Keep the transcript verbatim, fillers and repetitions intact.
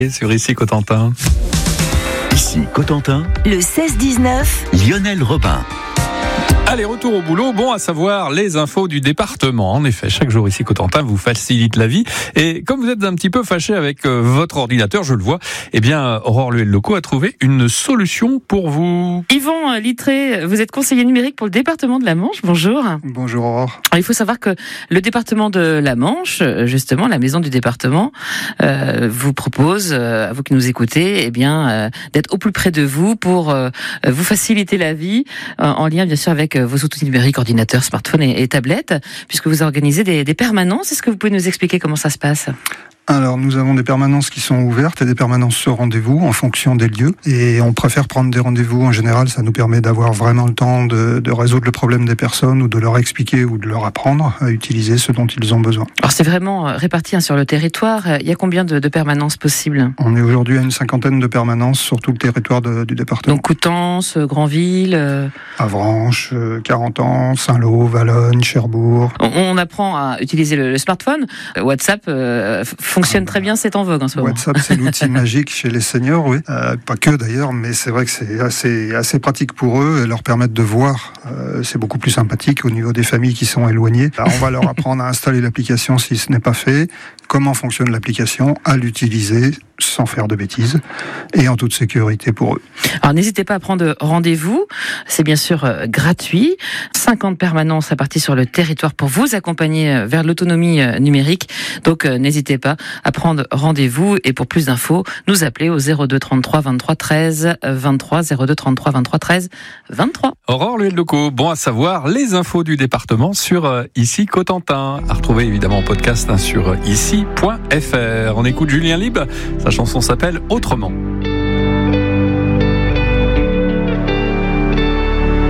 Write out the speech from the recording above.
Sur Ici Cotentin. Ici Cotentin, le seize dix-neuf, Lionel Robin. Allez, retour au boulot. Bon à savoir les infos du département. En effet, chaque jour Ici Cotentin vous facilite la vie. Et comme vous êtes un petit peu fâché avec euh, votre ordinateur, je le vois, eh bien, Aurore Luel-Loco a trouvé une solution pour vous. Yvan Littré, vous êtes conseiller numérique pour le département de la Manche. Bonjour. Bonjour Aurore. Alors, il faut savoir que le département de la Manche, justement, la maison du département, euh, vous propose, euh, à vous qui nous écoutez, eh bien, euh, d'être au plus près de vous pour euh, vous faciliter la vie, euh, en lien bien sûr avec vos outils numériques, ordinateurs, smartphones et, et tablettes, puisque vous organisez des, des permanences. Est-ce que vous pouvez nous expliquer comment ça se passe ? Alors, nous avons des permanences qui sont ouvertes et des permanences sur rendez-vous en fonction des lieux. Et on préfère prendre des rendez-vous. En général, ça nous permet d'avoir vraiment le temps de, de résoudre le problème des personnes ou de leur expliquer ou de leur apprendre à utiliser ce dont ils ont besoin. Alors, c'est vraiment réparti hein, sur le territoire. Il y a combien de, de permanences possibles ? On est aujourd'hui à une cinquantaine de permanences sur tout le territoire de, du département. Donc, Coutances, Granville euh... Avranches, euh, Carentan, Saint-Lô, Valognes, Cherbourg. On, on apprend à utiliser le, le smartphone. WhatsApp euh, fonctionne très bien, c'est en vogue en ce moment. WhatsApp, c'est l'outil magique chez les seniors, oui. Euh, pas que d'ailleurs, mais c'est vrai que c'est assez, assez pratique pour eux et leur permettre de voir. Euh, c'est beaucoup plus sympathique au niveau des familles qui sont éloignées. Alors, on va leur apprendre à installer l'application si ce n'est pas fait, comment fonctionne l'application, à l'utiliser sans faire de bêtises et en toute sécurité pour eux. Alors n'hésitez pas à prendre rendez-vous, c'est bien sûr euh, gratuit. cinquante permanences réparties sur le territoire pour vous accompagner euh, vers l'autonomie euh, numérique. Donc euh, n'hésitez pas à prendre rendez-vous et pour plus d'infos, nous appeler au zéro deux trente-trois vingt-trois treize vingt-trois, zéro deux trente-trois vingt-trois treize vingt-trois. Aurore Luel-Loco, bon à savoir les infos du département sur euh, Ici Cotentin. À retrouver évidemment en podcast hein, sur ici point f r. On écoute Julien Libre, sa chanson s'appelle Autrement.